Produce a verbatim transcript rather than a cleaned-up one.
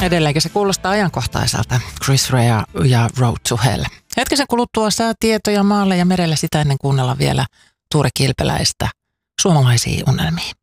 Edelleenkin se kuulostaa ajankohtaiselta. Chris Rea ja Road to Hell. Hetkisen kuluttua saa tietoja maalle ja merelle, sitä ennen kuunnella vielä Tuure Kilpeläistä Suomalaisiin unelmiin.